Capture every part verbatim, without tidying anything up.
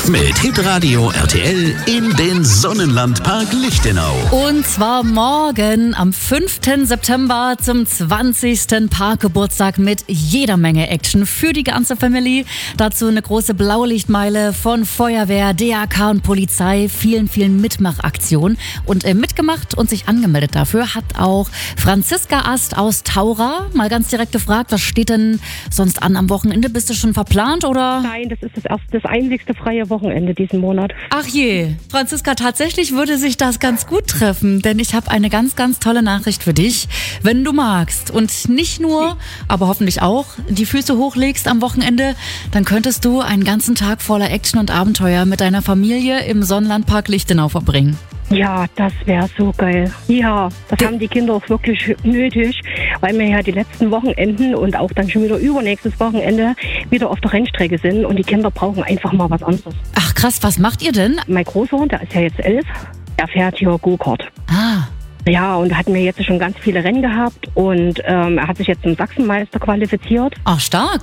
Mit Hitradio R T L in den Sonnenlandpark Lichtenau. Und zwar morgen am fünften September zum zwanzigsten Parkgeburtstag mit jeder Menge Action für die ganze Family. Dazu eine große Blaulichtmeile von Feuerwehr, D R K und Polizei, vielen, vielen Mitmachaktionen. Und äh, mitgemacht und sich angemeldet dafür hat auch Franziska Ast aus Taura. Mal ganz direkt gefragt, was steht denn sonst an am Wochenende? Bist du schon verplant oder? Nein, das ist das erste, das einzigste freie Wochenende diesen Monat. Ach je, Franziska, tatsächlich würde sich das ganz gut treffen, denn ich habe eine ganz, ganz tolle Nachricht für dich. Wenn du magst und nicht nur, aber hoffentlich auch, die Füße hochlegst am Wochenende, dann könntest du einen ganzen Tag voller Action und Abenteuer mit deiner Familie im Sonnenlandpark Lichtenau verbringen. Ja, das wäre so geil. Ja, das Ge- haben die Kinder auch wirklich nötig, weil wir ja die letzten Wochenenden und auch dann schon wieder übernächstes Wochenende wieder auf der Rennstrecke sind und die Kinder brauchen einfach mal was anderes. Ach krass, was macht ihr denn? Mein Großsohn, der ist ja jetzt elf, der fährt hier Go-Kart. Ah, Ja, und hatten wir jetzt schon ganz viele Rennen gehabt und ähm, er hat sich jetzt zum Sachsenmeister qualifiziert. ach stark.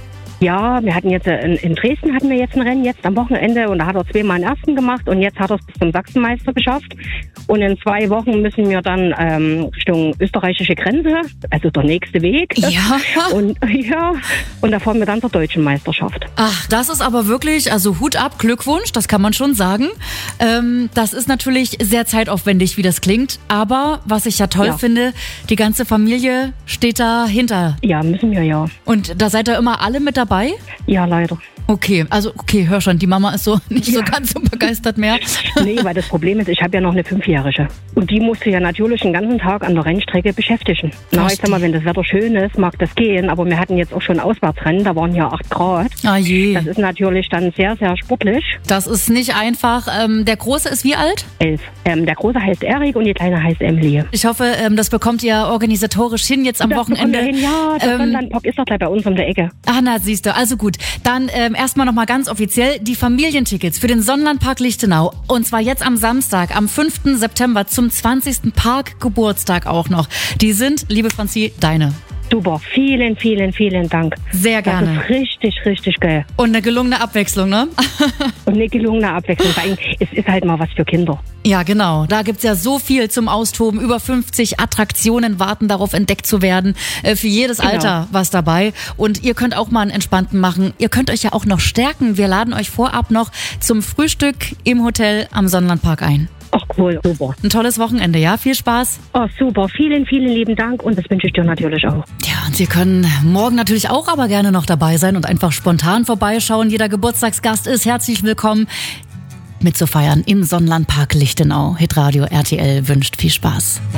Ja, wir hatten jetzt äh, in, in Dresden hatten wir jetzt ein Rennen jetzt am Wochenende und da hat er zweimal den ersten gemacht und jetzt hat er es bis zum Sachsenmeister geschafft. Und in zwei Wochen müssen wir dann ähm, Richtung österreichische Grenze, also der nächste Weg. Ja. Und ja, und da fahren wir dann zur deutschen Meisterschaft. Ach, das ist aber wirklich, also Hut ab, Glückwunsch, das kann man schon sagen. Ähm, das ist natürlich sehr zeitaufwendig, wie das klingt. Aber was ich ja toll Ja. finde, die ganze Familie steht dahinter. Ja, müssen wir ja. Und da seid ihr immer alle mit dabei? Ja, leider. Okay, also okay, hör schon, die Mama ist so nicht so ganz so begeistert mehr. Nee, weil das Problem ist, ich habe ja noch eine Fünfjährige. Und die musste ja natürlich den ganzen Tag an der Rennstrecke beschäftigen. Na, ich sag mal, wenn das Wetter schön ist, mag das gehen. Aber wir hatten jetzt auch schon Auswärtsrennen, da waren ja acht Grad. Ah je, Das ist natürlich dann sehr, sehr sportlich. das ist nicht einfach. Ähm, der Große ist wie alt? Elf. Ähm, der Große heißt Erik und die Kleine heißt Emily. Ich hoffe, ähm, das bekommt ihr organisatorisch hin jetzt am Das Wochenende. bekommen wir hin. Ja, der Ähm, Sonnenlandpark ist doch gleich bei uns um der Ecke. Ah, na, siehst du. Also gut. Dann ähm, erstmal nochmal ganz offiziell die Familientickets für den Sonnenlandpark Lichtenau. Und zwar jetzt am Samstag, am fünften September zum zwanzigsten Parkgeburtstag auch noch. Die sind, liebe Franzi, deine. Super. Vielen, vielen, vielen Dank. Sehr Das gerne. ist richtig, richtig geil. Und eine gelungene Abwechslung, ne? Und eine gelungene Abwechslung. Weil es ist halt mal was für Kinder. Ja, genau. Da gibt's ja so viel zum Austoben. Über fünfzig Attraktionen warten darauf, entdeckt zu werden. Äh, für jedes Genau. Alter was dabei. Und ihr könnt auch mal einen entspannten machen. Ihr könnt euch ja auch noch stärken. Wir laden euch vorab noch zum Frühstück im Hotel am Sonnenlandpark ein. Ach cool, super. Ein tolles Wochenende, ja? Viel Spaß. Oh, super. Vielen, vielen lieben Dank und das wünsche ich dir natürlich auch. Ja, und Sie können morgen natürlich auch aber gerne noch dabei sein und einfach spontan vorbeischauen. Jeder Geburtstagsgast ist herzlich willkommen, mitzufeiern im Sonnenlandpark Lichtenau. Hitradio R T L wünscht viel Spaß.